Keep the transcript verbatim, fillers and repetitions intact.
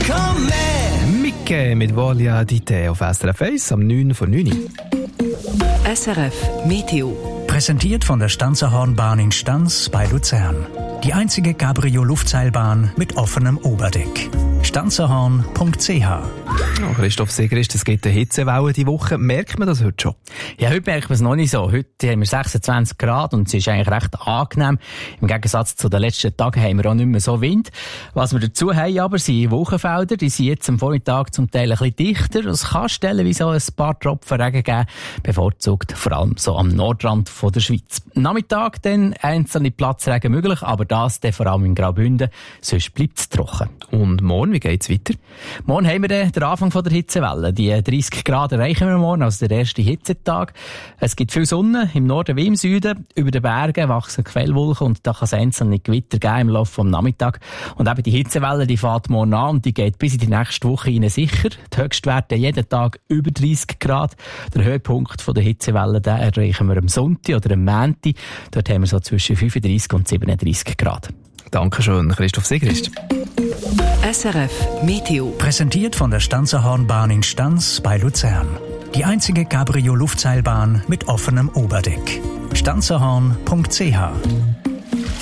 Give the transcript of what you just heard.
Micke mit Volia di te auf S R F eins am neun vor neun. S R F Meteo. Präsentiert von der Stanzerhornbahn in Stanz bei Luzern. Die einzige Cabrio-Luftseilbahn mit offenem Oberdeck. stanzerhorn punkt c h. Oh, Christoph Sigrist, es gibt eine Hitzewelle diese Woche. Merkt man das heute schon? Ja, heute merkt man es noch nicht so. Heute haben wir sechsundzwanzig Grad und es ist eigentlich recht angenehm. Im Gegensatz zu den letzten Tagen haben wir auch nicht mehr so Wind. Was wir dazu haben aber sind Wolkenfelder. Die sind jetzt am Vormittag zum Teil ein bisschen dichter. Es kann stellenweise auch ein paar Tropfen Regen geben, bevorzugt vor allem so am Nordrand von der Schweiz. Am Nachmittag dann einzelne Platzregen möglich, aber das dann vor allem in Graubünden. Sonst bleibt es trocken. Und morgen, wie geht's weiter? Morgen haben wir dann den Anfang von der Hitzewelle. Die dreißig Grad erreichen wir morgen, also der erste Hitzetag. Es gibt viel Sonne, im Norden wie im Süden. Über den Bergen wachsen Quellwolken und da kann es einzelne Gewitter geben im Laufe des Nachmittags. Und eben die Hitzewelle, die fährt morgen an und die geht bis in die nächste Woche rein sicher. Die Höchstwerte jeden Tag über dreißig Grad. Der Höhepunkt von der Hitzewelle, den erreichen wir am Sonntag oder am Montag. Dort haben wir so zwischen fünfunddreißig und siebenunddreißig Grad. Dankeschön, Christoph Sigrist. S R F Meteo. Präsentiert von der Stanzerhornbahn in Stanz bei Luzern. Die einzige Cabrio-Luftseilbahn mit offenem Oberdeck. stanzerhorn punkt c h.